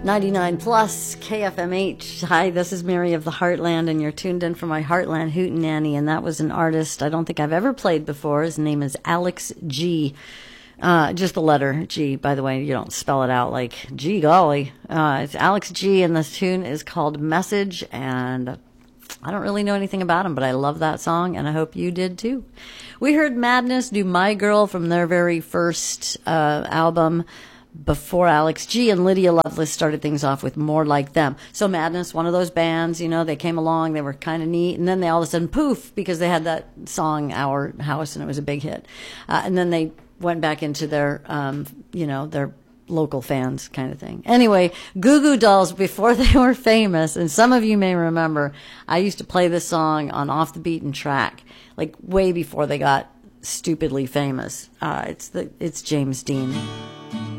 99 plus KFMH. Hi, this is Mary of the Heartland, and you're tuned in for my Heartland Hootenanny, and that was an artist I don't think I've ever played before. His name is Alex G. Just the letter G, by the way. You don't spell it out like, gee golly. It's Alex G, and this tune is called Message, and I don't really know anything about him, but I love that song, and I hope you did too. We heard Madness do My Girl from their very first album, before Alex G, and Lydia Lovelace started things off with More Like Them. So Madness, one of those bands, you know, they came along, they were kind of neat, and then they all of a sudden poof, because they had that song Our House, and it was a big hit. And then they went back into their, their local fans kind of thing. Anyway, Goo Goo Dolls, before they were famous, and some of you may remember, I used to play this song on Off the Beaten Track, like way before they got stupidly famous. It's James Dean.